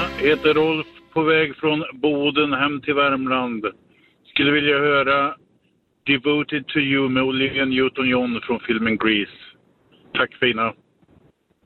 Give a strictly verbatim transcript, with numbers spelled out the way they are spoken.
heter Rolf, på väg från Boden hem till Värmland. Skulle vilja höra Devoted to You med Olivia Newton-John från filmen Grease. Tack fina.